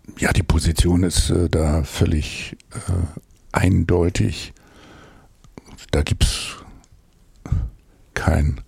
Ja, die Position ist da völlig eindeutig. Da gibt's kein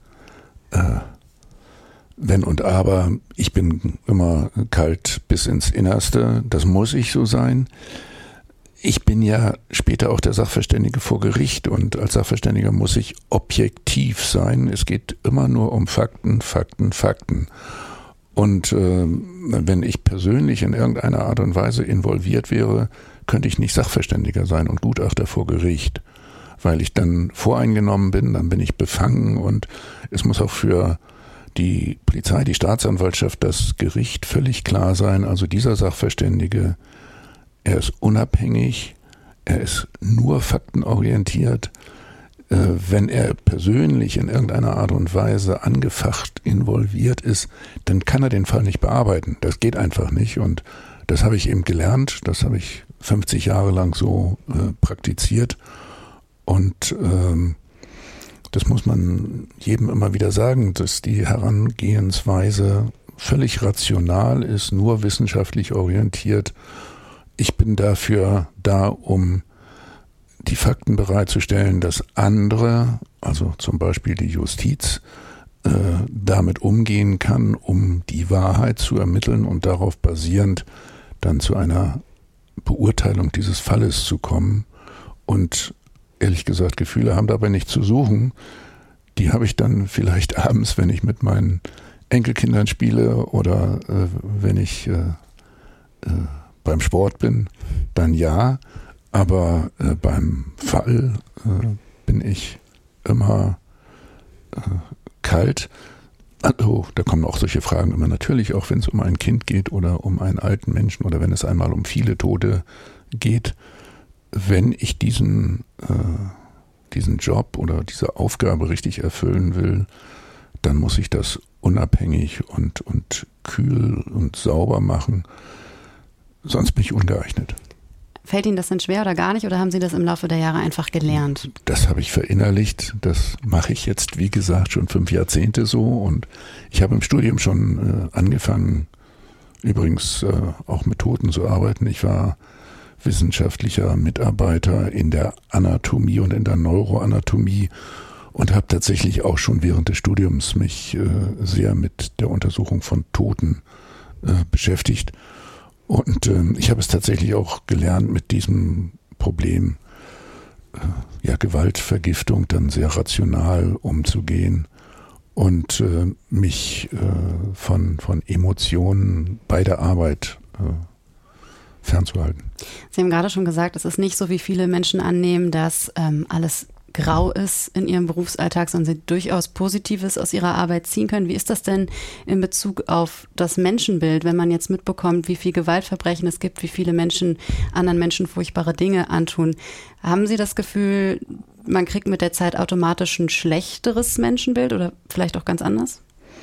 Wenn und Aber. Ich bin immer kalt bis ins Innerste. Das muss ich so sein. Ich bin ja später auch der Sachverständige vor Gericht und als Sachverständiger muss ich objektiv sein. Es geht immer nur um Fakten, Fakten, Fakten. Und wenn ich persönlich in irgendeiner Art und Weise involviert wäre, könnte ich nicht Sachverständiger sein und Gutachter vor Gericht, weil ich dann voreingenommen bin, dann bin ich befangen und es muss auch für die Polizei, die Staatsanwaltschaft, das Gericht völlig klar sein. Also dieser Sachverständige, er ist unabhängig, er ist nur faktenorientiert. Wenn er persönlich in irgendeiner Art und Weise angefacht involviert ist, dann kann er den Fall nicht bearbeiten. Das geht einfach nicht und das habe ich eben gelernt, das habe ich 50 Jahre lang so praktiziert und das muss man jedem immer wieder sagen, dass die Herangehensweise völlig rational ist, nur wissenschaftlich orientiert. Ich bin dafür da, um die Fakten bereitzustellen, dass andere, also zum Beispiel die Justiz, damit umgehen kann, um die Wahrheit zu ermitteln und darauf basierend dann zu einer Beurteilung dieses Falles zu kommen. Und ehrlich gesagt, Gefühle haben dabei nicht zu suchen. Die habe ich dann vielleicht abends, wenn ich mit meinen Enkelkindern spiele oder wenn ich beim Sport bin, dann ja. Aber beim Fall bin ich immer kalt. Also, da kommen auch solche Fragen immer natürlich, auch wenn es um ein Kind geht oder um einen alten Menschen oder wenn es einmal um viele Tote geht. Wenn ich diesen Job oder diese Aufgabe richtig erfüllen will, dann muss ich das unabhängig und kühl und sauber machen. Sonst bin ich ungeeignet. Fällt Ihnen das denn schwer oder gar nicht oder haben Sie das im Laufe der Jahre einfach gelernt? Das habe ich verinnerlicht. Das mache ich jetzt, wie gesagt, schon 5 Jahrzehnte so. Und ich habe im Studium schon angefangen, übrigens auch mit Toten zu arbeiten. Ich war wissenschaftlicher Mitarbeiter in der Anatomie und in der Neuroanatomie und habe tatsächlich auch schon während des Studiums mich sehr mit der Untersuchung von Toten beschäftigt. Und ich habe es tatsächlich auch gelernt, mit diesem Problem Gewaltvergiftung dann sehr rational umzugehen und mich von Emotionen bei der Arbeit fernzuhalten. Sie haben gerade schon gesagt, es ist nicht so, wie viele Menschen annehmen, dass alles grau ist in ihrem Berufsalltag, sondern sie durchaus Positives aus ihrer Arbeit ziehen können. Wie ist das denn in Bezug auf das Menschenbild, wenn man jetzt mitbekommt, wie viel Gewaltverbrechen es gibt, wie viele Menschen anderen Menschen furchtbare Dinge antun? Haben Sie das Gefühl, man kriegt mit der Zeit automatisch ein schlechteres Menschenbild oder vielleicht auch ganz anders?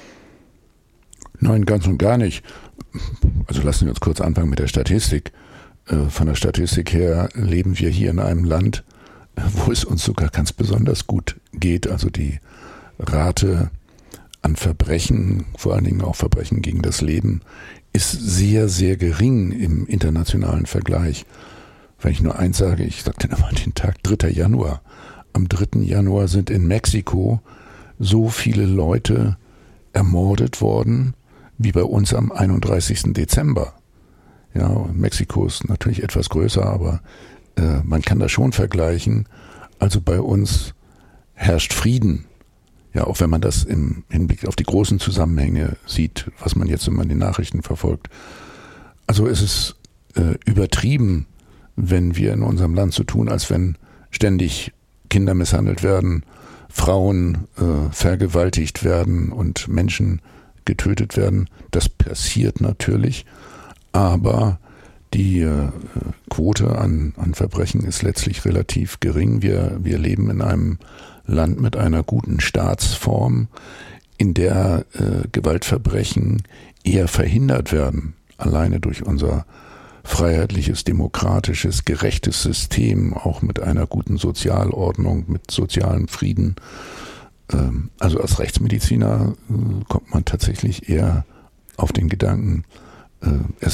Nein, ganz und gar nicht. Also lassen wir uns kurz anfangen mit der Statistik. Von der Statistik her leben wir hier in einem Land, wo es uns sogar ganz besonders gut geht. Also die Rate an Verbrechen, vor allen Dingen auch Verbrechen gegen das Leben, ist sehr, sehr gering im internationalen Vergleich. Wenn ich nur eins sage, ich sage dann immer den Tag 3. Januar. Am 3. Januar sind in Mexiko so viele Leute ermordet worden, wie bei uns am 31. Dezember. Ja, Mexiko ist natürlich etwas größer, aber man kann das schon vergleichen. Also bei uns herrscht Frieden. Ja, auch wenn man das im Hinblick auf die großen Zusammenhänge sieht, was man jetzt immer in den Nachrichten verfolgt. Also es ist übertrieben, wenn wir in unserem Land so tun, als wenn ständig Kinder misshandelt werden, Frauen vergewaltigt werden und Menschen getötet werden. Das passiert natürlich, aber die Quote an Verbrechen ist letztlich relativ gering. Wir leben in einem Land mit einer guten Staatsform, in der Gewaltverbrechen eher verhindert werden, alleine durch unser freiheitliches, demokratisches, gerechtes System, auch mit einer guten Sozialordnung, mit sozialem Frieden. Also als Rechtsmediziner kommt man tatsächlich eher auf den Gedanken, es